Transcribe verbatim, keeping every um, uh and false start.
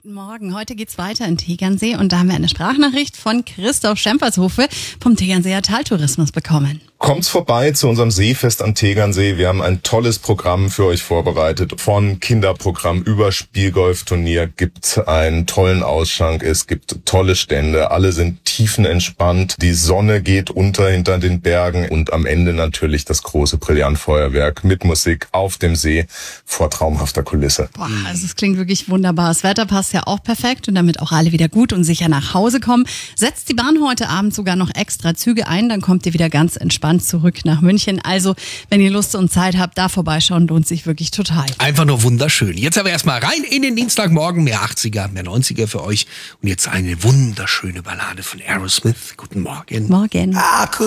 Guten Morgen. Heute geht's weiter in Tegernsee und da haben wir eine Sprachnachricht von Christoph Schempershofe vom Tegernseer Taltourismus bekommen. Kommt vorbei zu unserem Seefest am Tegernsee. Wir haben ein tolles Programm für euch vorbereitet. Von Kinderprogramm über Spielgolfturnier gibt einen tollen Ausschank. Es gibt tolle Stände. Alle sind tiefenentspannt. Die Sonne geht unter hinter den Bergen und am Ende natürlich das große Brillantfeuerwerk mit Musik auf dem See vor traumhafter Kulisse. Boah, also es klingt wirklich wunderbar. Das Wetter passt ja auch perfekt und damit auch alle wieder gut und sicher nach Hause kommen, setzt die Bahn heute Abend sogar noch extra Züge ein. Dann kommt ihr wieder ganz entspannt zurück nach München. Also, wenn ihr Lust und Zeit habt, da vorbeischauen, lohnt sich wirklich total. Einfach nur wunderschön. Jetzt aber erstmal rein in den Dienstagmorgen, mehr achtziger, mehr neunziger für euch. Und jetzt eine wunderschöne Ballade von Aerosmith. Guten Morgen. Morgen.